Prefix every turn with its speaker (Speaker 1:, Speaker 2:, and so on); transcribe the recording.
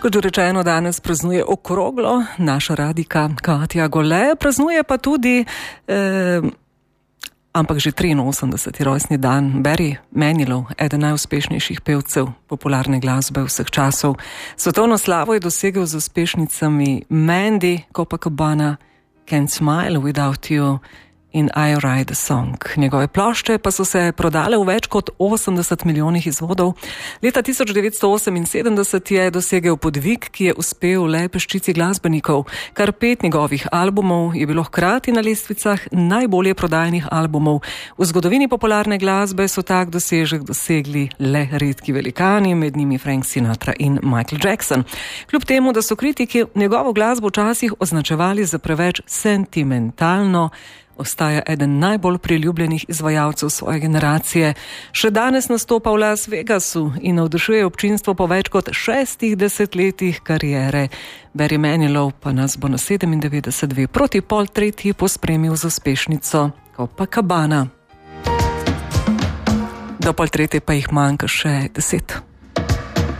Speaker 1: Kot že rečeno, danes praznuje okroglo naša radijka Katja Gole, praznuje pa tudi, ampak že 83. rojstni dan Barry Manilow, eden najuspešnejših pevcev popularne glasbe vseh časov. Svetovno slavo je dosegel z uspešnicami Mandy, Copacabana, Can't Smile Without You in I Write a Song. Njegove plošče pa so se prodale v več kot 80 milijonih izvodov. Leta 1978 je dosegel podvig, ki je uspel le peščici glasbenikov. Kar 5 njegovih albumov je bilo hkrati na lestvicah najbolje prodajanih albumov. V zgodovini popularne glasbe so tak dosežek dosegli le redki velikani, med njimi Frank Sinatra in Michael Jackson. Kljub temu, da so kritiki njegovo glasbo včasih označevali za preveč sentimentalno, ostaja eden najbolj priljubljenih izvajalcev svoje generacije. Še danes nastopa v Las Vegasu in navdušuje občinstvo po več kot 60 letih kariere. Barry Manilow pa nas bo na 97 proti 2:30 pospremil z uspešnico Copacabana. Do 2:30 pa jih manjka še 10.